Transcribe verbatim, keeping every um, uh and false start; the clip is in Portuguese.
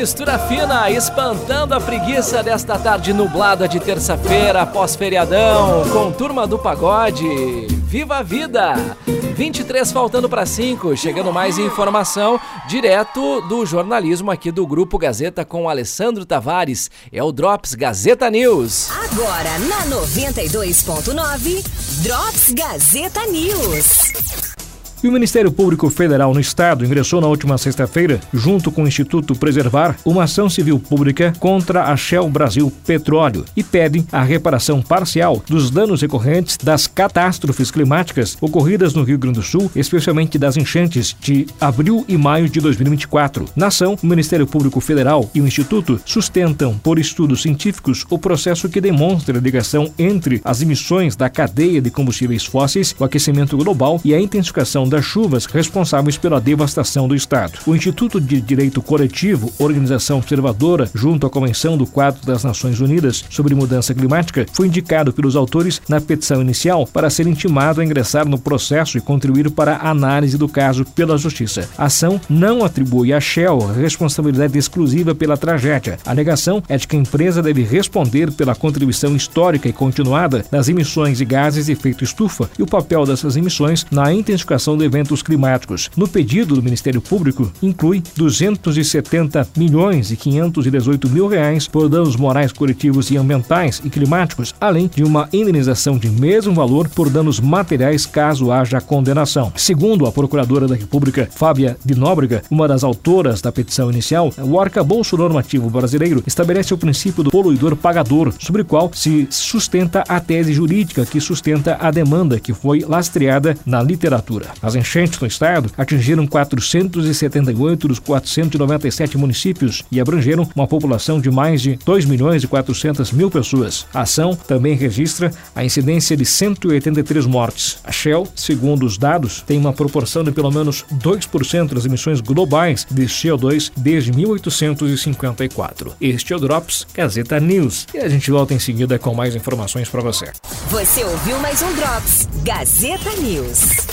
Mistura Fina, espantando a preguiça desta tarde nublada de terça-feira, pós-feriadão, com Turma do Pagode. Viva a vida! vinte e três faltando para cinco, chegando mais informação direto do jornalismo aqui do Grupo Gazeta com Alessandro Tavares. É o Drops Gazeta News. Agora na noventa e dois ponto nove, Drops Gazeta News. E o Ministério Público Federal no Estado ingressou na última sexta-feira, junto com o Instituto Preservar, uma ação civil pública contra a Shell Brasil Petróleo e pede a reparação parcial dos danos recorrentes das catástrofes climáticas ocorridas no Rio Grande do Sul, especialmente das enchentes de abril e maio de dois mil e vinte e quatro. Na ação, o Ministério Público Federal e o Instituto sustentam, por estudos científicos, o processo que demonstra a ligação entre as emissões da cadeia de combustíveis fósseis, o aquecimento global e a intensificação das chuvas responsáveis pela devastação do Estado. O Instituto de Direito Coletivo, organização observadora junto à Convenção do Quadro das Nações Unidas sobre Mudança Climática, foi indicado pelos autores na petição inicial para ser intimado a ingressar no processo e contribuir para a análise do caso pela Justiça. A ação não atribui à Shell responsabilidade exclusiva pela tragédia. A alegação é de que a empresa deve responder pela contribuição histórica e continuada das emissões de gases de efeito estufa e o papel dessas emissões na intensificação de eventos climáticos. No pedido do Ministério Público, inclui duzentos e setenta milhões e quinhentos e dezoito mil reais por danos morais coletivos e ambientais e climáticos, além de uma indenização de mesmo valor por danos materiais caso haja condenação. Segundo a Procuradora da República, Fábia de Nóbrega, uma das autoras da petição inicial, o arcabouço normativo brasileiro estabelece o princípio do poluidor pagador, sobre o qual se sustenta a tese jurídica que sustenta a demanda que foi lastreada na literatura. As enchentes no estado atingiram quatrocentos e setenta e oito dos quatrocentos e noventa e sete municípios e abrangeram uma população de mais de dois milhões e quatrocentas mil pessoas. A ação também registra a incidência de cento e oitenta e três mortes. A Shell, segundo os dados, tem uma proporção de pelo menos dois por cento das emissões globais de C O dois desde mil oitocentos e cinquenta e quatro. Este é o Drops Gazeta News e a gente volta em seguida com mais informações para você. Você ouviu mais um Drops Gazeta News.